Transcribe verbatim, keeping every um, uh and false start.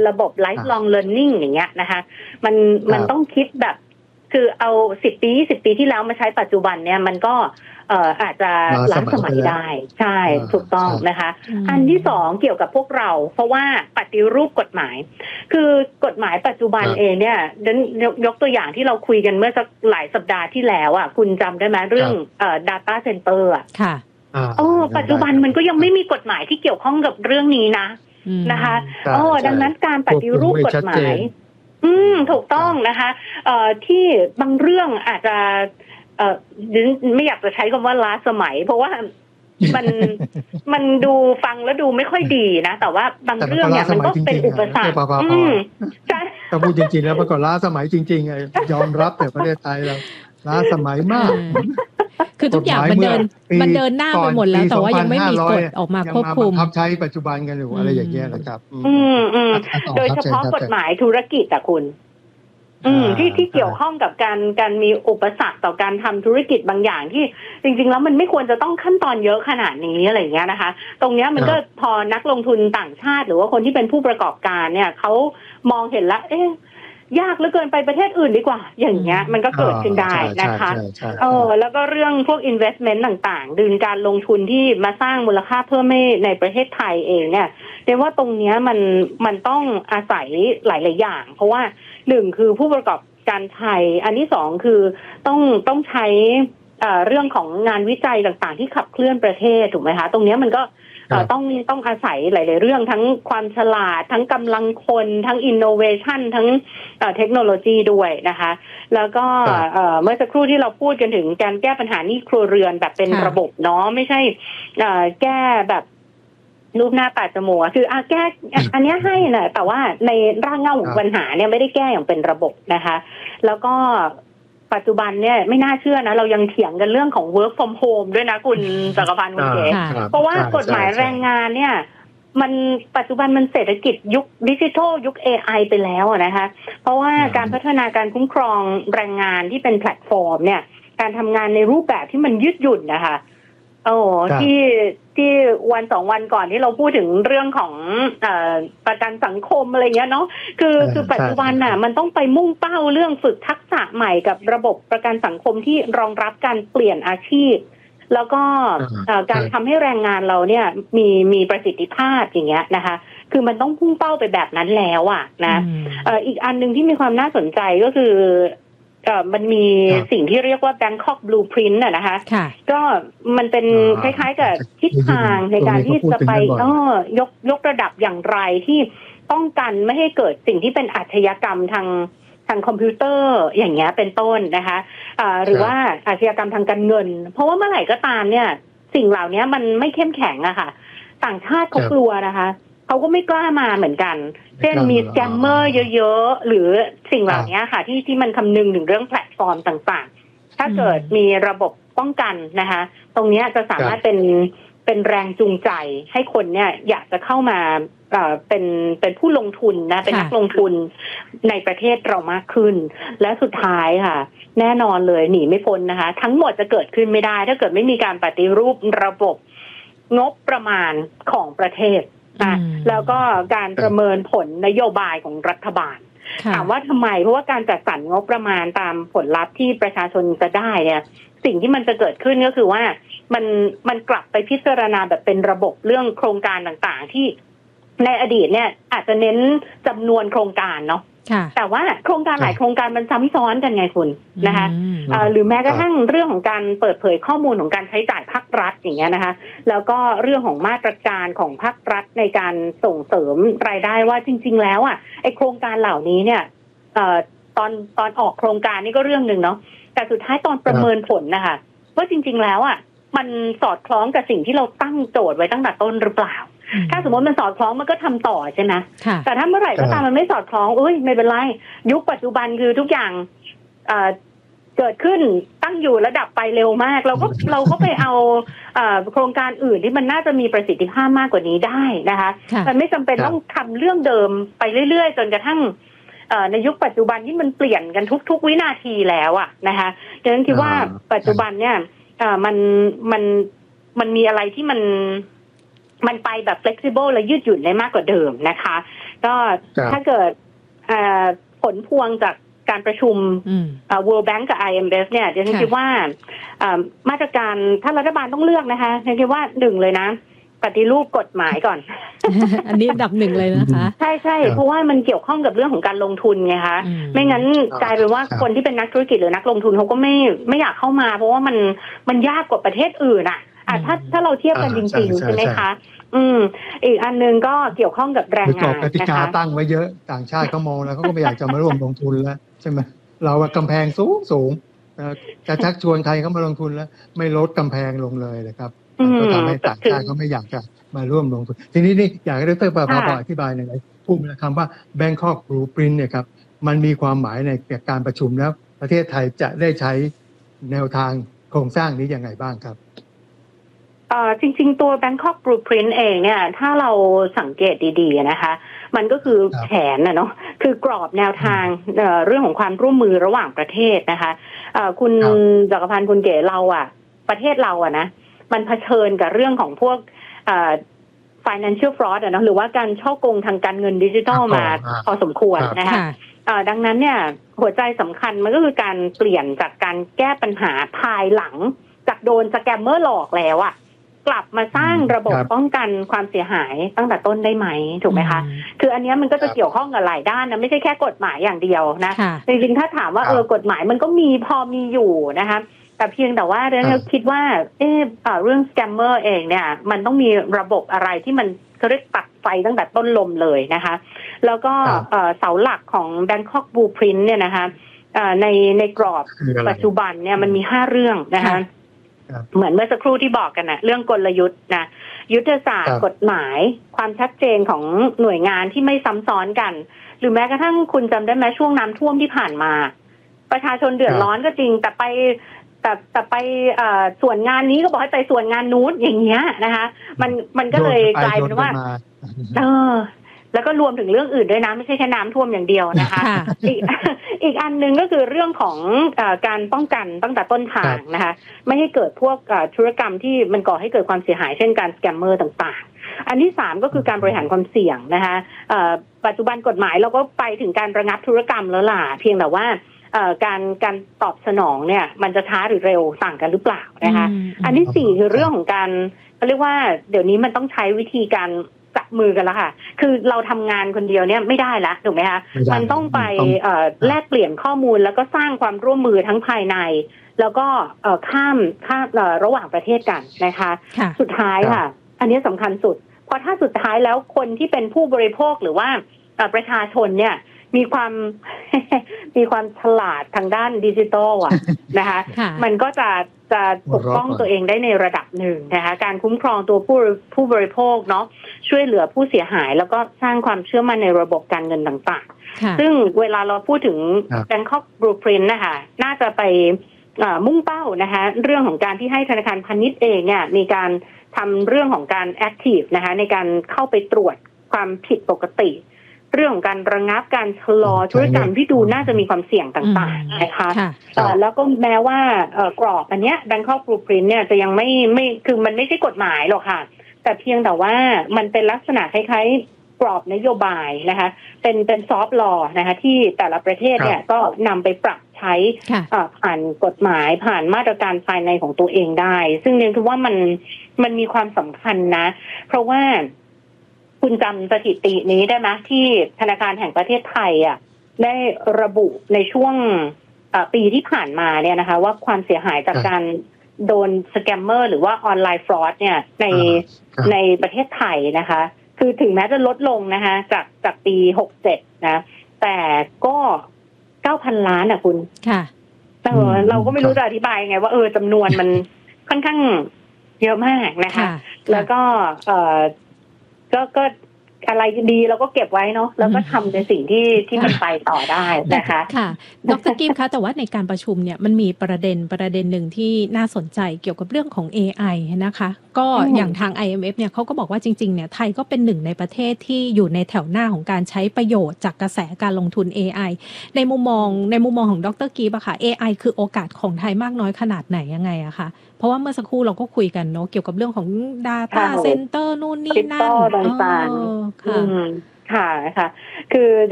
ระบบ lifelong learning อย่างเงี้ยนะคะมันมันต้องคิดแบบคือเอาสิบปียี่สิบปีที่แล้วมาใช้ปัจจุบันเนี่ยมันก็เอ่ออาจจะล้าสมัยได้ใช่ถูกต้องนะคะอันที่สองเกี่ยวกับพวกเราเพราะว่าปฏิรูปกฎหมายคือกฎหมายปัจจุบันเองเนี่ยยกตัวอย่างที่เราคุยกันเมื่อสักหลายสัปดาห์ที่แล้วอ่ะคุณจำได้ไหมเรื่องเอ่อ data center อ่ะค่ะโอ้ปัจจุบันมันก็ยังไม่มีกฎหมายที่เกี่ยวข้องกับเรื่องนี้นะนะคะโอ้ดังนั้นการปฏิรูปกฎหมายอืมถูกต้องนะคะเอ่อที่บางเรื่องอาจจะเอ่อไม่อยากจะใช้คำว่าล้าสมัยเพราะว่ามันมันดูฟังแล้วดูไม่ค่อยดีนะแต่ว่าบางเรื่องเนี่ยมันก็เป็นอุปสรรคอืมใช่ถ้าพูดจริงๆแล้วมันก็ล้าสมัยจริงๆไงยอมรับแต่ประเทศไทยเราล้าสมัยมากคือทุกอย่างมันเดินมันเดินหน้าไปหมดแล้วแต่ว่ายังไม่มีกฎออกมาควบคุมบังคับใช้ปัจจุบันกันอยู่อะไรอย่างเงี้ยนะครับอืมอืมโดยเฉพาะกฎหมายธุรกิจอะคุณอืมที่ที่เกี่ยวข้องกับการการมีอุปสรรคต่อการทำธุรกิจบางอย่างที่จริงๆแล้วมันไม่ควรจะต้องขั้นตอนเยอะขนาดนี้อะไรอย่างเงี้ยนะคะตรงเนี้ยมันก็พอนักลงทุนต่างชาติหรือว่าคนที่เป็นผู้ประกอบการเนี่ยเขามองเห็นแล้วเอ๊ะยากเหลือเกินไปประเทศอื่นดีกว่าอย่างเงี้ยมันก็เกิดขึ้นได้นะคะเออแล้วก็เรื่องพวก investment ต่างๆดึงการลงทุนที่มาสร้างมูลค่าเพิ่มให้ในประเทศไทยเองเนี่ยเรียกว่าตรงเนี้ยมันมันต้องอาศัยหลายๆอย่างเพราะว่าหนึ่งคือผู้ประกอบการไทยอันที่สองคือต้องต้องใช้เอ่อเรื่องของงานวิจัยต่างๆที่ขับเคลื่อนประเทศถูกไหมคะตรงนี้มันก็ต้องต้องอาศัยหลายๆเรื่องทั้งความฉลาดทั้งกำลังคนทั้งอินโนเวชันทั้งเทคโนโลยีด้วยนะคะแล้วก็เมื่อสักครู่ที่เราพูดกันถึงการแก้ปัญหาหนี้ครัวเรือนแบบเป็นระบบเนาะไม่ใช่แก้แบบรูปหน้าปาดจมูกคืออ่ะแก้อันนี้ให้นะแต่ว่าในรากเหง้าของปัญหาเนี่ยไม่ได้แก้อย่างเป็นระบบนะคะแล้วก็ปัจจุบันเนี่ยไม่น่าเชื่อนะเรายังเถียงกันเรื่องของ work from home ด้วยนะคุณจักรพันธ์คุณเก๋เพราะว่ากฎหมายแรงงานเนี่ยมันปัจจุบันมันเศรษฐกิจยุคดิจิทัลยุค เอ ไอ ไปแล้วนะคะเพราะว่าการพัฒนาการคุ้มครองแรงงานที่เป็นแพลตฟอร์มเนี่ยการทำงานในรูปแบบที่มันยืดหยุ่นนะคะโอ้ที่ที่วันสองวันก่อนที่เราพูดถึงเรื่องของเอ่อประกันสังคมอะไรเงี้ยเนาะคือคือปัจจุบันน่ะมันต้องไปมุ่งเป้าเรื่องฝึกทักษะใหม่กับระบบประกันสังคมที่รองรับการเปลี่ยนอาชีพแล้วก็การทำให้แรงงานเราเนี่ยมีมีประสิทธิภาพอย่างเงี้ยนะคะคือมันต้องพุ่งเป้าไปแบบนั้นแล้วอ่ะนะเอ่ออีกอันนึงที่มีความน่าสนใจก็คือเอ่อมันมีสิ่งที่เรียกว่า Bangkok Blueprint น่ะนะคะก็มันเป็นคล้ายๆกับทิศทางในการที่จะไปเออยกยกระดับอย่างไรที่ป้องกันไม่ให้เกิดสิ่งที่เป็นอาชญากรรมทางทางคอมพิวเตอร์อย่างเงี้ยเป็นต้นนะคะอ่าหรือว่าอาชญากรรมทางการเงินเพราะว่าเมื่อไหร่ก็ตามเนี่ยสิ่งเหล่านี้มันไม่เข้มแข็งอะค่ะต่างชาติเขากลัวนะคะเขาก็ไม่กล้ามาเหมือนกันเช่นมีสแกมเมอร์เยอะๆหรือสิ่งเหล่านี้ค่ะที่ที่มันคำนึงถึงเรื่องแพลตฟอร์มต่างๆถ้าเกิดมีระบบป้องกันนะคะตรงนี้จะสามารถเป็นเป็นแรงจูงใจให้คนเนี่ยอยากจะเข้ามาเอ่อเป็นเป็นผู้ลงทุนนะเป็นนักลงทุนในประเทศเรามากขึ้นและสุดท้ายค่ะแน่นอนเลยหนีไม่พ้นนะคะทั้งหมดจะเกิดขึ้นไม่ได้ถ้าเกิดไม่มีการปฏิรูประบบงบประมาณของประเทศนะแล้วก็การประเมินผลนโยบายของรัฐบาลถามว่าทำไมเพราะว่าการจัดสรรงบประมาณตามผลลัพธ์ที่ประชาชนจะได้เนี่ยสิ่งที่มันจะเกิดขึ้นก็คือว่ามันมันกลับไปพิจารณาแบบเป็นระบบเรื่องโครงการต่างๆที่ในอดีตเนี่ยอาจจะเน้นจำนวนโครงการเนาะแต่ว่าโครงการหลายโครงการมันซ้ำซ้อนกันไงคุณนะคะหรือแม้กระทั่งเรื่องของการเปิดเผยข้อมูลของการใช้จ่ายภาครัฐอย่างเงี้ยนะคะแล้วก็เรื่องของมาตรการของภาครัฐในการส่งเสริมรายได้ว่าจริงๆแล้วอ่ะไอโครงการเหล่านี้เนี่ยตอนตอนออกโครงการนี่ก็เรื่องนึงเนาะแต่สุดท้ายตอนประเมินผลนะคะว่าจริงๆแล้วอ่ะมันสอดคล้องกับสิ่งที่เราตั้งโจทย์ไว้ตั้งแต่ต้นหรือเปล่าถ้าสมมติมันสอดคล้องมันก็ทำต่อใช่ไหมแต่ถ้าเมื่อไหร่ก็ตามมันไม่สอดคล้องเอ้ยไม่เป็นไรยุคปัจจุบันคือทุกอย่างเอ่อเกิดขึ้นตั้งอยู่ระดับไปเร็วมากเราก็เราก็ไปเอาเอ่อโครงการอื่นที่มันน่าจะมีประสิทธิภาพมากกว่านี้ได้นะคะมันไม่จำเป็นต้องทำเรื่องเดิมไปเรื่อยๆจนกระทั่งในยุคปัจจุบันที่มันเปลี่ยนกันทุกๆวินาทีแล้วอ่ะนะคะดังนั้นคิดว่าปัจจุบันเนี่ยมันมันมันมีอะไรที่มันมันไปแบบ flexible และยืดหยุ่นได้มากกว่าเดิมนะคะก็ถ้าเกิดผลพวงจากการประชุม World Bank กับ ไอ เอ็ม เอฟ เนี่ยดิฉันคิดว่ามาตรการถ้ารัฐบาลต้องเลือกนะคะดิฉันคิดว่าหนึ่งเลยนะปฏิรูปกฎหมายก่อนอันนี้อันดับหนึ่งเลยนะคะใช่ใช่เพราะว่ามันเกี่ยวข้องกับเรื่องของการลงทุนไงคะไม่งั้นกลายเป็นว่าคนที่เป็นนักธุรกิจหรือนักลงทุนเขาก็ไม่ไม่อยากเข้ามาเพราะว่ามันมันยากกว่าประเทศอื่นอ่ะอ่ะถ้าถ้าเราเทียบกันจริงๆใช่ไหมคะอืมอีกอันนึงก็เกี่ยวข้องกับแรงงานกติกาตั้งไว้เยอะต่างชาติเขามองแล้วเขาก็ไม่อยากจะมาร่วมลงทุนแล้วใช่ไหมเรากำแพงสูงสูงจะชักชวนใครเข้ามาลงทุนแล้วไม่ลดกำแพงลงเลยนะครับก็ทำให้ต่างชาติเขาไม่อยากจะมาร่วมลงทุนทีนี้นี่อยากให้ดร.ปภาพอธิบายหน่อยพูดนะคำว่า Bangkok Blueprint เนี่ยครับมันมีความหมายในการประชุมแล้วประเทศไทยจะได้ใช้แนวทางโครงสร้างนี้ยังไงบ้างครับเอ่อจริงๆตัว Bangkok Blueprint เองเนี่ยถ้าเราสังเกตดีๆนะคะมันก็คือแผนนะเนาะคือกรอบแนวทาง เอ่อเรื่องของความร่วมมือระหว่างประเทศนะคะเอ่อคุณจักรพันธ์คุณเก๋เราอ่ะประเทศเราอ่ะนะมันเผชิญกับเรื่องของพวกเอ่อ financial fraud อ่ะเนาะหรือว่าการช่อโกงทางการเงินดิจิทัลมาพอสมควรนะคะเอ่อดังนั้นเนี่ยหัวใจสำคัญมันก็คือการเปลี่ยนจากการแก้ปัญหาภายหลังจากโดนสแกมเมอร์หลอกแล้วอ่ะกลับมาสร้างระบบป้องกันความเสียหายตั้งแต่ต้นได้ไหมถูกไหมคะคืออันนี้มันก็จะเกี่ยวข้องกับหลายด้านนะไม่ใช่แค่กฎหมายอย่างเดียวนะจริงๆถ้าถามว่าเออกฎหมายมันก็มีพอมีอยู่นะคะแต่เพียงแต่ว่าเราคิดว่าเออเรื่องสแกมเมอร์เองเนี่ยมันต้องมีระบบอะไรที่มันเขาเรียกตัดไฟตั้งแต่ต้นลมเลยนะคะแล้วก็เสาหลักของ Bangkok Blueprint เนี่ยนะคะในในกรอบปัจจุบันเนี่ยมันมีห้าเรื่องนะคะเหมือนเมื่อสักครู่ที่บอกกันนะเรื่องกลยุทธ์นะยุทธศาสตร์กฎหมายความชัดเจนของหน่วยงานที่ไม่ซ้ำซ้อนกันหรือแม้กระทั่งคุณจำได้ไหมช่วงน้ำท่วมที่ผ่านมาประชาชนเดือดร้อนก็จริงแต่ไปแต่แต่ไปส่วนงานนี้ก็บอกให้ไปส่วนงานนู้นอย่างเงี้ยนะคะมันมันก็เลยกลายเป็นว่าเออแล้วก็รวมถึงเรื่องอื่นด้วยนะไม่ใช่แค่น้ำท่วมอย่างเดียวนะคะ อีกอีกอันนึงก็คือเรื่องของเอ่อการป้องกันตั้งแต่ต้นทางนะคะไม่ให้เกิดพวกธุรกรรมที่มันก่อให้เกิดความเสียหายเช่นการสแกมเมอร์ต่างๆอันที่สามก็คือการบริหารความเสี่ยงนะคะเอ่อปัจจุบันกฎหมายเราก็ไปถึงการระงับธุรกรรมแล้วล่ะเพียงแต่ว่าเอ่อการการตอบสนองเนี่ยมันจะช้าหรือเร็วต่างกันหรือเปล่านะคะอันที่สี่คือเรื่องของการเขาเรียกว่าเดี๋ยวนี้มันต้องใช้วิธีการจับมือกันแล้วค่ะคือเราทำงานคนเดียวเนี่ยไม่ได้ละถูกไหมคะมันต้องไปแลกเปลี่ยนข้อมูลแล้วก็สร้างความร่วมมือทั้งภายในแล้วก็ข้ามข้ามระหว่างประเทศกันนะคะสุดท้ายค่ะอันนี้สำคัญสุดเพราะถ้าสุดท้ายแล้วคนที่เป็นผู้บริโภคหรือว่าประชาชนเนี่ยมีความ มีความฉลาดทางด้านดิจิทัลอ่ะนะคะมันก็จะจะปกป้องตัวเองได้ในระดับหนึ่งนะคะการคุ้มครองตัวผู้ผู้บริโภคเนาะช่วยเหลือผู้เสียหายแล้วก็สร้างความเชื่อมั่นในระบบการเงินต่างๆซึ่งเวลาเราพูดถึง Bangkok Blueprint นะคะน่าจะไปมุ่งเป้านะคะเรื่องของการที่ให้ธนาคารพาณิชย์เองเนี่ยมีการทำเรื่องของการ active นะคะในการเข้าไปตรวจความผิดปกติเรื่องของการระงับการชะลอธุรกรรมที่ดูน่าจะมีความเสี่ยงต่างๆนะคะแล้วก็แม้ว่ากรอบอันเนี้ย Bangkok Blueprint เนี่ยจะยังไม่ไม่คือมันไม่ใช่กฎหมายหรอกค่ะแต่เพียงแต่ว่ามันเป็นลักษณะคล้ายๆกรอบนโยบายนะคะเป็นเป็นซอฟต์ลอว์นะคะที่แต่ละประเทศเนี่ยก็นำไปปรับใช้ผ่านกฎหมายผ่านมาตรการภายในของตัวเองได้ซึ่งเรียนคือว่ามันมันมีความสำคัญนะเพราะว่าคุณจำสถิตินี้ได้ไหมที่ธนาคารแห่งประเทศไทยอ่ะได้ระบุในช่วงปีที่ผ่านมาเนี่ยนะคะว่าความเสียหายจากการโดนสแกมเมอร์หรือว่าออนไลน์ฟรอดเนี่ยในในประเทศไทยนะคะคือถึงแม้จะลดลงนะคะจากจากปีหกเจ็ดนะแต่ก็เก้าพันล้านอ่ะคุณค่ะเออเราก็ไม่รู้จะอธิบายไงว่าเออจำนวนมันค่อนข้างเยอะมากนะคะแล้วก็เออก็ก็อะไรดีเราก็เก็บไว้เนาะแล้วก็ทำในสิ่งที่ที่มันไปต่อได้นะคะค่ะดร.กิฟต์คะแต่ว่าในการประชุมเนี่ยมันมีประเด็นประเด็นหนึ่งที่น่าสนใจเกี่ยวกับเรื่องของ เอ ไอ นะคะก็อย่างทาง ไอ เอ็ม เอฟ เนี่ยเขาก็บอกว่าจริงๆเนี่ยไทยก็เป็นหนึ่งในประเทศที่อยู่ในแถวหน้าของการใช้ประโยชน์จากกระแสการลงทุน เอ ไอ ในมุมมองในมุมมองของดร.กิฟต์อะค่ะ เอ ไอ คือโอกาสของไทยมากน้อยขนาดไหนยังไงอะคะเพราะว่าเมื่อสักครู่เราก็คุยกันเนาะเกี่ยวกับเรื่องของ data center นู่นนี่นั่นต่างๆค่ะค่ะค่ะคือ